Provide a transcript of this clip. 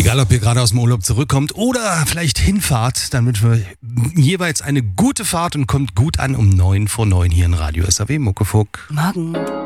Egal, ob ihr gerade aus dem Urlaub zurückkommt oder vielleicht hinfahrt, dann wünschen wir jeweils eine gute Fahrt und kommt gut an um 9 vor 9 hier in Radio SAW Muckefuck. Morgen.